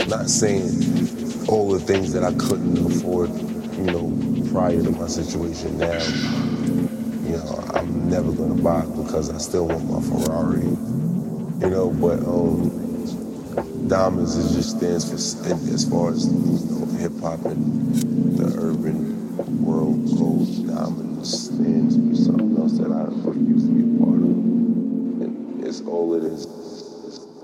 Not saying all the things that I couldn't afford, prior to my situation now, I'm never gonna buy because I still want my Ferrari, but Diamonds it just stands for, as far as hip hop and the urban world goes. Diamonds stands for something else that I refuse to be a part of, and it's all it is.